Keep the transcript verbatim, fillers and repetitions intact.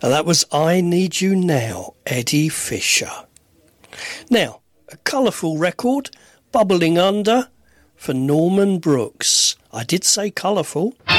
And that was I Need You Now, Eddie Fisher. Now, a colourful record, Bubbling Under, for Norman Brooks. I did say colourful.